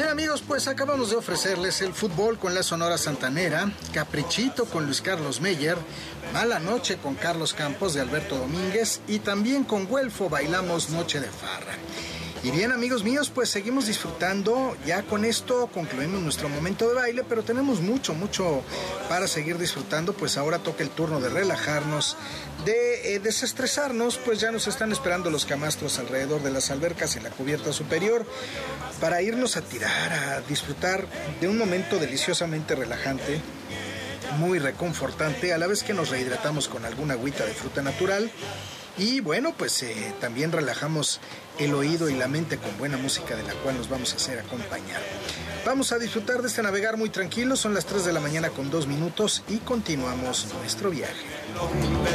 Bien amigos, pues acabamos de ofrecerles el fútbol con la Sonora Santanera, Caprichito con Luis Carlos Meyer, Mala Noche con Carlos Campos de Alberto Domínguez y también con Güelfo bailamos Noche de Farra. Y bien amigos míos, pues seguimos disfrutando, ya con esto concluimos nuestro momento de baile, pero tenemos mucho para seguir disfrutando, pues ahora toca el turno de relajarnos, de desestresarnos, pues ya nos están esperando los camastros alrededor de las albercas en la cubierta superior, para irnos a tirar, a disfrutar de un momento deliciosamente relajante, muy reconfortante, a la vez que nos rehidratamos con alguna agüita de fruta natural. Y bueno, pues también relajamos el oído y la mente con buena música de la cual nos vamos a hacer acompañar. Vamos a disfrutar de este navegar muy tranquilo, son las 3 de la mañana con 2 minutos y continuamos nuestro viaje.